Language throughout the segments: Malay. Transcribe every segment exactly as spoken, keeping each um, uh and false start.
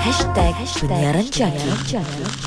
Hashtag, Penyiaran Jaki.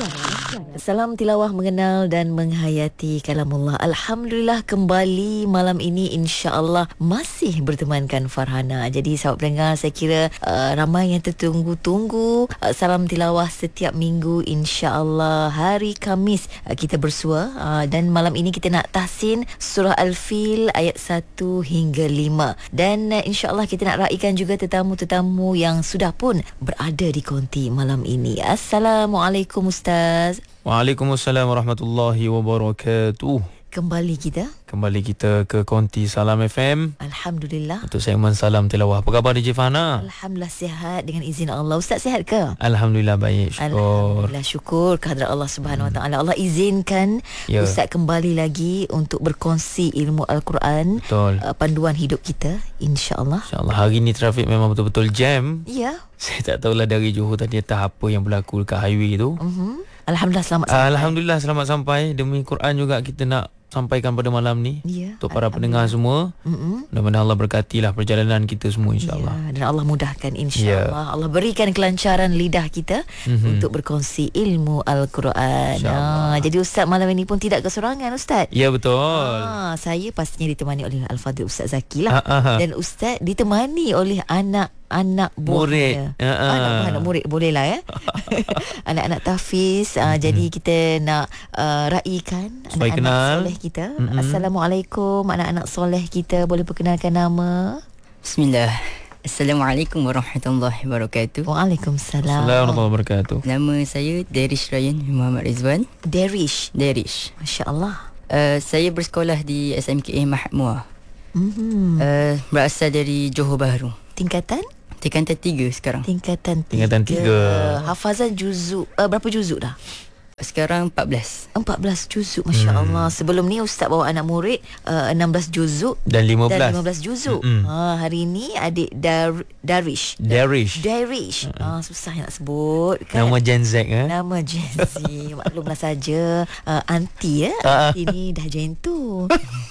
Salam tilawah mengenal dan menghayati kalamullah. Alhamdulillah kembali malam ini insya-Allah masih bertemankan Farhana. Jadi sahabat pendengar, saya kira uh, ramai yang tertunggu-tunggu uh, salam tilawah setiap minggu insya-Allah hari Khamis uh, kita bersua uh, dan malam ini kita nak tahsin surah Al-Fil ayat satu hingga lima. Dan uh, insya-Allah kita nak raikan juga tetamu-tetamu yang sudah pun berada di konti malam ini. Assalamualaikum Ustaz. Waalaikumsalam warahmatullahi wabarakatuh. Kembali kita Kembali kita ke konti Salam F M. Alhamdulillah. Untuk segmen Salam Tilawah. Apa khabar D J Fahana? Alhamdulillah sihat dengan izin Allah. Ustaz sihat ke? Alhamdulillah baik, syukur. Alhamdulillah syukur kehadrat Allah Subhanahu Wa Taala. Allah izinkan ya. Ustaz kembali lagi untuk berkongsi ilmu Al-Quran. Betul. Uh, panduan hidup kita insya-Allah. InsyaAllah. Hari ni trafik memang betul-betul jam. Ya. Saya tak tahulah dari Johor tadi entah apa yang berlaku dekat highway tu. Uh-huh. Alhamdulillah selamat sampai. Alhamdulillah selamat sampai. Demi Quran juga kita nak sampaikan pada malam ni ya, untuk para pendengar semua. Mm-mm. Mudah-mudahan Allah berkatilah perjalanan kita semua insya-Allah. Ya, dan Allah mudahkan insya-Allah. Ya. Allah berikan kelancaran lidah kita mm-hmm. untuk berkongsi ilmu Al-Quran. Ha, jadi Ustaz malam ini pun tidak kesorangan Ustaz. Ya betul. Ha, saya pastinya ditemani oleh Al-Fadhil Ustaz Zaki lah. Ha, ha. Dan Ustaz ditemani oleh anak anak buahnya. Murid. Uh, uh. Anak buah, anak murid boleh lah ya. Anak-anak tahfiz. Uh, mm-hmm. Jadi kita nak uh, raikan supaya anak-anak kenal soleh kita. Mm-hmm. Assalamualaikum anak-anak soleh kita. Boleh perkenalkan nama? Bismillah. Assalamualaikum warahmatullahi wabarakatuh. Waalaikumsalam. Assalamualaikum warahmatullahi wabarakatuh. Nama saya Derish Ryan Muhammad Rizwan. Derish. Derish. Masya-Allah. Uh, saya bersekolah di S M K A Mahmud. Mm-hmm. Uh, berasal dari Johor Bahru. Tingkatan? Tingkatan tiga sekarang. Tingkatan tiga. Tingkatan tiga. Hafazan juzuk. Uh, berapa juzuk dah? Sekarang empat belas. empat belas juzuk, masya-Allah. Hmm. Sebelum ni Ustaz bawa anak murid uh, enam belas juzuk dan lima belas, dan lima belas juzuk. Mm-hmm. Ha, hari ni adik Dar- Darish. Darish. Darish. Mm-hmm. Ha, susah nak sebut kan. Nama Gen Z eh? Nama Gen Z. Maklumlah saja uh, aunty ya. Aunty ni dah Gen tu.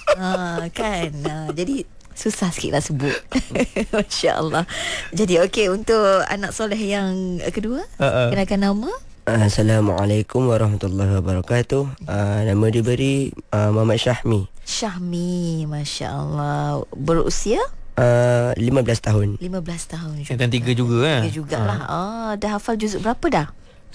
Ha, kan. Ha, jadi susah sikit lah sebut. Masya Allah. Jadi okey, untuk anak soleh yang kedua, uh-uh. kenalkan nama. Assalamualaikum warahmatullahi wabarakatuh. uh, Nama diberi uh, Muhammad Syahmi. Syahmi, Masya Allah. Berusia? uh, lima belas tahun. lima belas tahun juga. Tingkatan tiga juga eh? Tiga jugalah. ha. ah, Dah hafal juzuk berapa dah?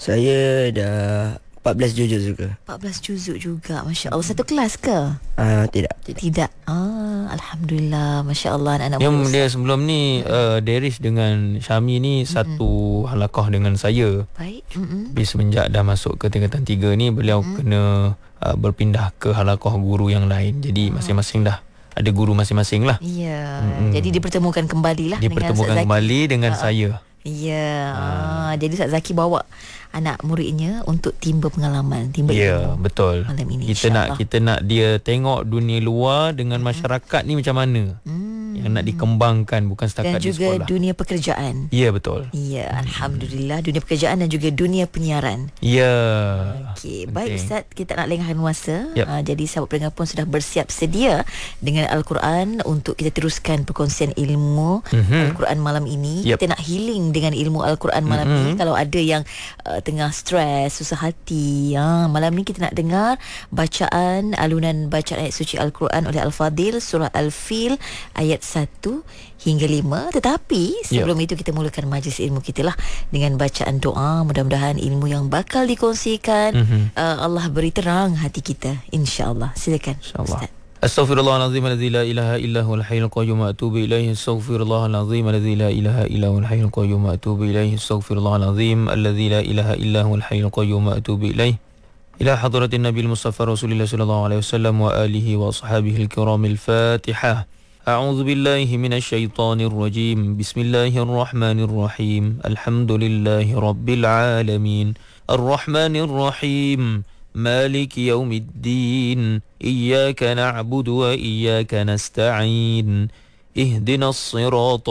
Saya dah empat belas juzuk juga. empat belas juzuk juga, Masya Allah. Satu kelas ke? uh, Tidak. Tidak. Ah, Alhamdulillah, Masya Allah. Anak-anak yang murid dia sebelum ni uh, Derish dengan Syami ni mm-hmm. satu halaqah dengan saya. Baik. Mm-hmm. Tapi semenjak dah masuk ke tingkatan tiga ni, beliau mm-hmm. kena uh, berpindah ke halaqah guru yang lain. Jadi oh. masing-masing dah ada guru masing-masing lah. Ya. mm-hmm. Jadi dipertemukan kembali lah Dipertemukan dengan kembali dengan uh, saya. Ya. Ah. Jadi Ustaz Zaki bawa anak muridnya untuk timba pengalaman, timba ya, ilmu. Betul. Malam ini, kita nak kita nak dia tengok dunia luar dengan hmm. masyarakat ni macam mana. Hmm. Yang nak dikembangkan bukan setakat di sekolah. Dan juga dunia pekerjaan. Ya, betul. Ya, Alhamdulillah, dunia pekerjaan dan juga dunia penyiaran. Ya. Okey, baik Ustaz, kita nak lengahkan masa. Yep. Uh, jadi sahabat pendengar pun sudah bersiap sedia dengan Al-Quran untuk kita teruskan perkongsian ilmu mm-hmm. Al-Quran malam ini. Yep. Kita nak healing dengan ilmu Al-Quran malam mm-hmm. ini. Kalau ada yang uh, tengah stres, susah hati, uh, malam ni kita nak dengar bacaan, alunan bacaan ayat suci Al-Quran oleh Al-Fadhil surah Al-Fil ayat satu hingga lima. Tetapi sebelum yeah. itu kita mulakan majlis ilmu kita lah dengan bacaan doa. Mudah-mudahan ilmu yang bakal dikongsikan mm-hmm. uh, Allah beri terang hati kita, insya-Allah. Silakan Ustaz. Astaghfirullahalazim alladzi la ilaha illa huwal hayyul qayyum wa atubu ilaihi. Astaghfirullahalazim alladzi la ilaha illa huwal hayyul qayyum wa atubu ilaihi. Astaghfirullahalazim alladzi la ilaha illa huwal hayyul qayyum wa atubu ilaihi. Ila hadratin nabiyil mustafa rasulillah sallallahu alaihi wasallam wa alihi wa ashabihi al-kiramil fatihah. A'udzu billahi minasy syaithanir rajim. Bismillahirrahmanirrahim. Alhamdulillahi rabbil alamin. Arrahmanir rahim. مالك يوم الدين إياك نعبد وإياك نستعين اهدنا الصراط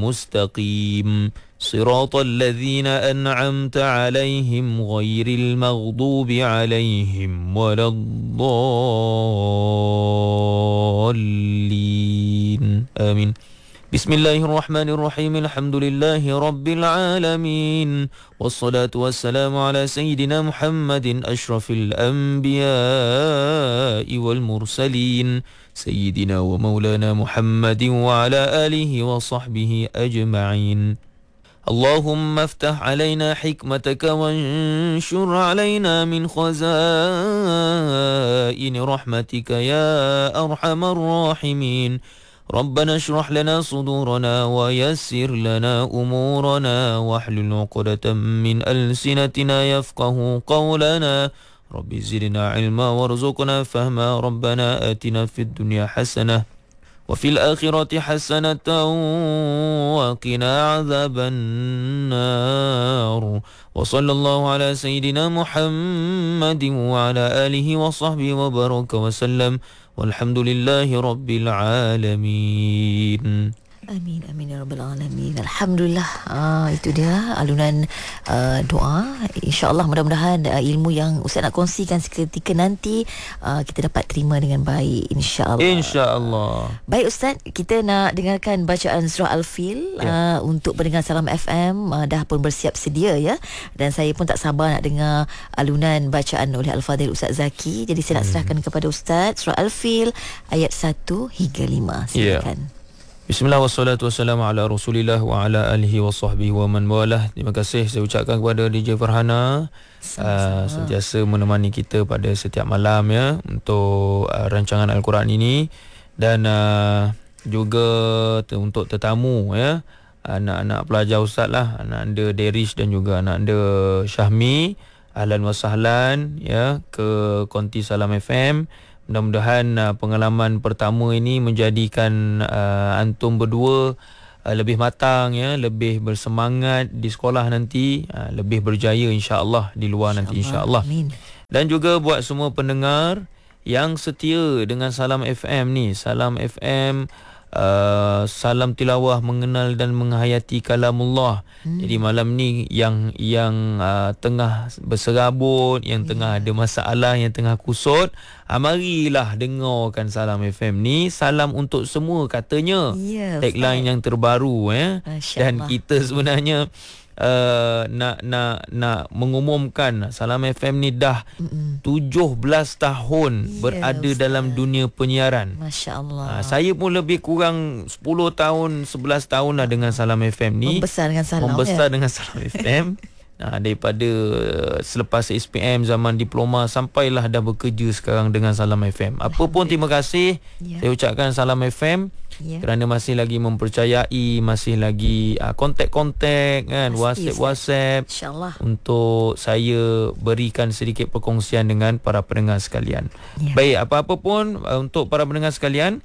المستقيم صراط الذين أنعمت عليهم غير المغضوب عليهم ولا الضالين آمين Bismillahirrahmanirrahim. Alhamdulillahi rabbil alamin. Wassalatu wassalamu ala sayyidina Muhammadin asyrafil anbiya'i wal mursalin. Sayyidina wa maulana Muhammadin wa ala alihi wa sahbihi ajma'in. اللهم افتح علينا حكمتك وانشر علينا من خزائن رحمتك يا أرحم الراحمين. ربنا اشرح لنا صدورنا ويسر لنا أمورنا واحلل عقدة من ألسنتنا يفقه قولنا. رب زدنا علما وارزقنا فهما. ربنا آتنا في الدنيا حسنة وفي الآخرة حسنة وقنا عذاب النار. وصلى الله على سيدنا محمد وعلى آله وصحبه وبارك وسلم والحمد لله رب العالمين. Amin, amin ya rabbal alamin. Alhamdulillah. Ah, itu dia alunan uh, doa. InsyaAllah mudah-mudahan uh, ilmu yang Ustaz nak kongsikan seketika nanti uh, kita dapat terima dengan baik, insyaAllah. InsyaAllah. Baik Ustaz, kita nak dengarkan bacaan surah Al-Fil yeah. uh, untuk pendengar Salam F M uh, dah pun bersiap sedia ya. Dan saya pun tak sabar nak dengar alunan bacaan oleh Al-Fadhil Ustaz Zaki. Jadi saya nak serahkan hmm. kepada Ustaz surah Al-Fil ayat satu hingga lima. Silakan. Yeah. Bismillah wassalatu wassalamu ala rasulillah wa ala alihi wa sahbihi wa man walah. Terima kasih saya ucapkan kepada D J Farhana uh, sentiasa menemani kita pada setiap malam ya untuk uh, rancangan Al-Quran ini. Dan uh, juga te- untuk tetamu ya, anak-anak pelajar Ustaz lah, anak anda Derish dan juga anak anda Syahmi, ahlan wa sahlan ya ke Konti Salam F M. Mudah-mudahan uh, pengalaman pertama ini menjadikan uh, antum berdua uh, lebih matang ya, lebih bersemangat di sekolah nanti, uh, lebih berjaya insya-Allah di luar insya nanti insya-Allah. Dan juga buat semua pendengar yang setia dengan Salam F M ni, Salam F M Uh, salam tilawah mengenal dan menghayati kalamullah. Hmm. Jadi malam ni yang yang uh, tengah berserabut, yang yeah. tengah ada masalah, yang tengah kusut, uh, marilah dengarkan Salam F M ni. Salam untuk semua katanya. Yeah, tagline yang terbaru ya. Dan kita sebenarnya Uh, nak nak nak mengumumkan Salam F M ni dah Mm-mm. tujuh belas tahun yeah, berada Ustaz. dalam dunia penyiaran. Masya-Allah. Uh, saya pun lebih kurang sepuluh tahun, sebelas tahun lah dengan Salam F M ni. Membesar dengan Salam. Membesar ya? dengan Salam F M. Nah, daripada selepas S P M zaman diploma sampailah dah bekerja sekarang dengan Salam F M. Apa pun terima kasih yeah. saya ucapkan Salam F M. Yeah. Kerana masih lagi mempercayai, masih lagi uh, kontak-kontak kan, WhatsApp-WhatsApp untuk saya berikan sedikit perkongsian dengan para pendengar sekalian. Yeah. Baik, apa-apa pun uh, untuk para pendengar sekalian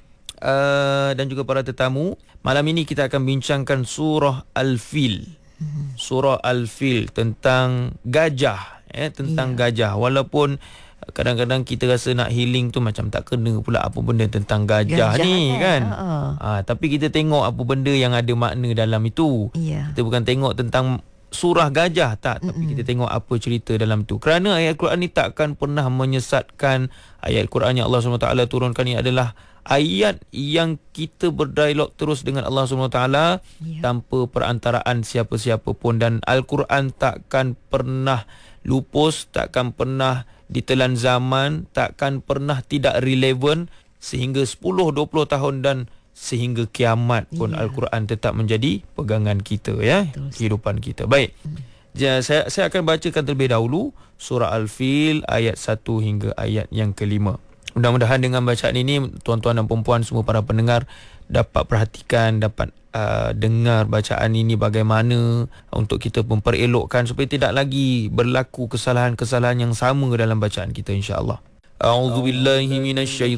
uh, dan juga para tetamu, malam ini kita akan bincangkan surah Al-Fil. Mm-hmm. Surah Al-Fil tentang gajah, eh tentang yeah. gajah. Walaupun kadang-kadang kita rasa nak healing tu macam tak kena pula apa benda tentang gajah, gajah ni kan. Uh-uh. Ha, tapi kita tengok apa benda yang ada makna dalam itu. Yeah. Kita bukan tengok tentang surah gajah tak, Mm-mm. tapi kita tengok apa cerita dalam tu. Kerana ayat Quran ni takkan pernah menyesatkan. Ayat Quran yang Allah subhanahu wa taala turunkan ni adalah ayat yang kita berdialog terus dengan Allah subhanahu wa taala yeah. tanpa perantaraan siapa-siapa pun. Dan Al-Quran takkan pernah lupus, takkan pernah ditelan zaman, takkan pernah tidak relevan sehingga sepuluh dua puluh tahun dan sehingga kiamat pun yeah. Al-Quran tetap menjadi pegangan kita ya, Betul. kehidupan kita. Baik. Hmm. Ja, saya saya akan bacakan terlebih dahulu surah Al-Fil ayat satu hingga ayat yang kelima. Mudah-mudahan dengan bacaan ini tuan-tuan dan puan-puan semua para pendengar dapat perhatikan, dapat uh, dengar bacaan ini bagaimana untuk kita memperelokkan supaya tidak lagi berlaku kesalahan-kesalahan yang sama dalam bacaan kita insya-Allah. A'udzubillahi minasyaitonir